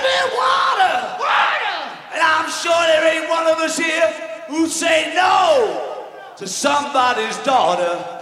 me water! Water! And I'm sure there ain't one of us here who'd say no to somebody's daughter.